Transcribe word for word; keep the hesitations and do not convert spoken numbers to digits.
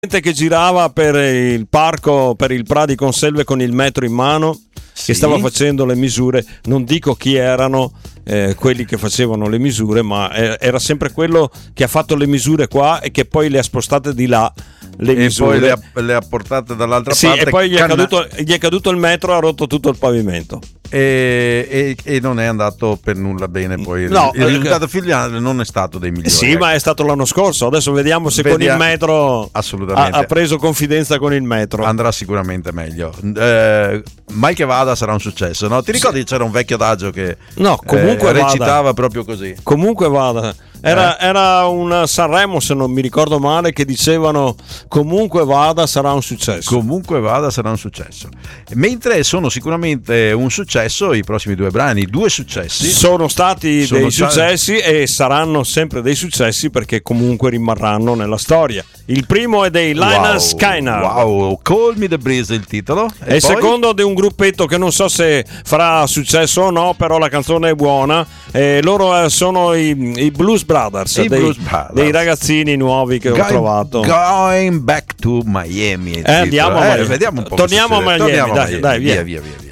Che girava per il parco, per il Pra di Conselve con il metro in mano, sì, che stava facendo le misure. Non dico chi erano eh, quelli che facevano le misure, ma era sempre quello che ha fatto le misure qua e che poi le ha spostate di là le e misure. poi le ha, le ha portate dall'altra sì, parte e poi gli è, canna- caduto, gli è caduto il metro, ha rotto tutto il pavimento. E, e, e non è andato per nulla bene poi. No, il risultato finale non è stato dei migliori. Sì, ma è stato l'anno scorso. Adesso vediamo se Vediamo. con il metro assolutamente ha, ha preso confidenza con il metro. Andrà sicuramente meglio. Eh, mai che vada sarà un successo, no? Ti ricordi sì. C'era un vecchio adagio che no, comunque eh, recitava vada. proprio così. Comunque vada. Era, eh? era un Sanremo, se non mi ricordo male, che dicevano comunque vada sarà un successo. Comunque vada sarà un successo. Mentre sono sicuramente un successo i prossimi due brani, due successi. Sono stati sono dei stati... successi e saranno sempre dei successi perché comunque rimarranno nella storia. Il primo è dei Lionel wow, Skynar. Wow, Call Me the Breeze è il titolo. E, e il poi... secondo di un gruppetto che non so se farà successo o no, però la canzone è buona. E loro sono i, i Blues Brothers, I dei, Blues Brothers, dei ragazzini nuovi che Going, ho trovato. Going back to Miami. Eh, andiamo a eh, Miami. Vediamo un po'. Torniamo a Miami. Torniamo dai, a Miami. dai, via. via, via, via, via.